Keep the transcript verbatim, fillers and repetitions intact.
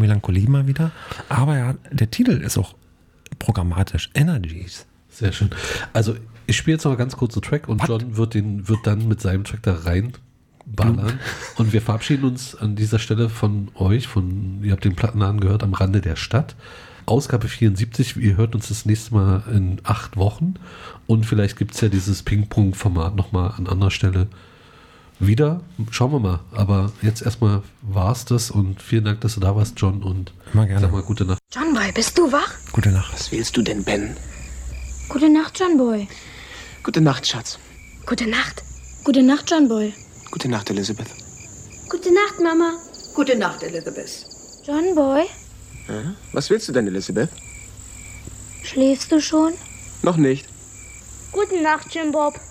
Melancholie mal wieder. Aber ja, der Titel ist auch programmatisch. Energies. Sehr schön. Also ich spiele jetzt noch einen ganz kurzen Track und What? John wird, den, wird dann mit seinem Track da reinballern. Und wir verabschieden uns an dieser Stelle von euch. Von, ihr habt den Plattenladen gehört, am Rande der Stadt. Ausgabe vierundsiebzig. Ihr hört uns das nächste Mal in acht Wochen. Und vielleicht gibt es ja dieses Ping-Pong-Format nochmal an anderer Stelle wieder. Schauen wir mal. Aber jetzt erstmal war es das. Und vielen Dank, dass du da warst, John. Und Immer gerne. sag mal gute Nacht. John Boy, bist du wach? Gute Nacht. Was willst du denn, Ben? Gute Nacht, John Boy. Gute Nacht, Schatz. Gute Nacht. Gute Nacht, John Boy. Gute Nacht, Elizabeth. Gute Nacht, Mama. Gute Nacht, Elizabeth. John Boy, Ja? Was willst du denn, Elizabeth? schläfst du schon? Noch nicht. Gute Nacht, Jim Bob.